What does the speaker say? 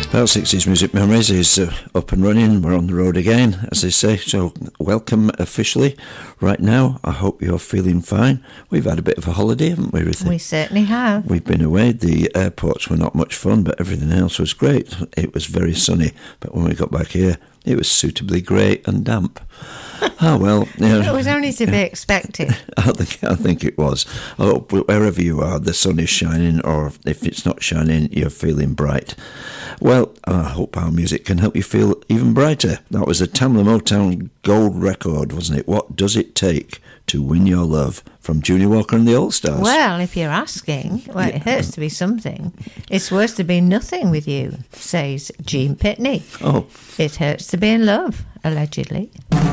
Well, 60s Music Memories is up and running. We're on the road again, as they say. So welcome officially. Right now, I hope you're feeling fine. We've had a bit of a holiday, haven't we, Ruthie? We certainly have. We've been away. The airports were not much fun, but everything else was great. It was very sunny, but when we got back here, it was suitably grey and damp. Oh, well. It was only to be expected. I think it was. Oh, wherever you are, the sun is shining, or if it's not shining, you're feeling bright. Well, I hope our music can help you feel even brighter. That was a Tamla Motown gold record, wasn't it? What Does It Take to Win Your Love from Junior Walker and the All-Stars? Well, if you're asking, it hurts to be something. It's worse to be nothing with you, says Gene Pitney. Oh. It hurts to be in love, allegedly.